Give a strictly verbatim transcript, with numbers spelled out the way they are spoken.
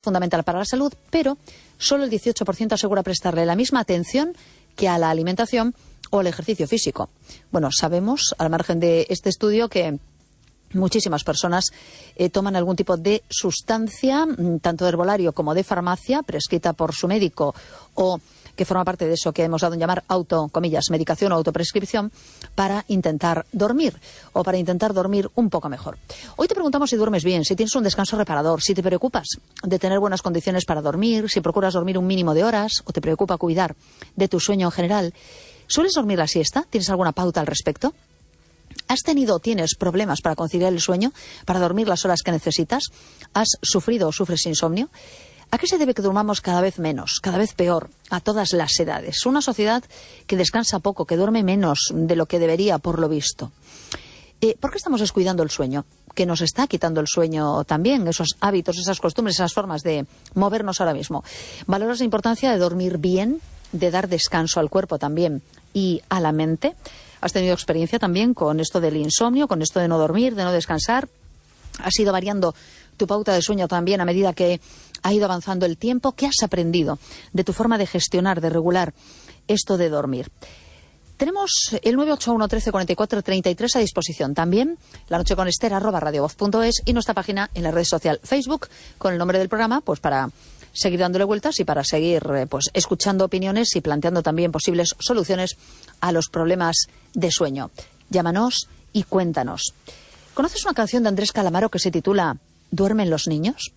fundamental para la salud, pero solo el dieciocho por ciento asegura prestarle la misma atención que a la alimentación o al ejercicio físico. Bueno, sabemos, al margen de este estudio, que muchísimas personas eh, toman algún tipo de sustancia, tanto de herbolario como de farmacia, prescrita por su médico o que forma parte de eso que hemos dado en llamar auto, comillas, medicación o autoprescripción, para intentar dormir o para intentar dormir un poco mejor. Hoy te preguntamos si duermes bien, si tienes un descanso reparador, si te preocupas de tener buenas condiciones para dormir, si procuras dormir un mínimo de horas o te preocupa cuidar de tu sueño en general. ¿Sueles dormir la siesta? ¿Tienes alguna pauta al respecto? ¿Has tenido o tienes problemas para conciliar el sueño, para dormir las horas que necesitas? ¿Has sufrido o sufres insomnio? ¿A qué se debe que durmamos cada vez menos, cada vez peor, a todas las edades? Una sociedad que descansa poco, que duerme menos de lo que debería, por lo visto. Eh, ¿Por qué estamos descuidando el sueño? Que nos está quitando el sueño también, esos hábitos, esas costumbres, esas formas de movernos ahora mismo. ¿Valoras la importancia de dormir bien, de dar descanso al cuerpo también y a la mente? ¿Has tenido experiencia también con esto del insomnio, con esto de no dormir, de no descansar? ¿Has ido variando tu pauta de sueño también a medida que ha ido avanzando el tiempo? ¿Qué has aprendido de tu forma de gestionar, de regular esto de dormir? Tenemos el nueve ocho uno, trece, cuarenta y cuatro, treinta y tres a disposición. También la noche con Esther, arroba radiovoz punto es, y nuestra página en la red social Facebook con el nombre del programa, pues para seguir dándole vueltas y para seguir pues escuchando opiniones y planteando también posibles soluciones a los problemas de sueño. Llámanos y cuéntanos. ¿Conoces una canción de Andrés Calamaro que se titula ¿Duermen los niños?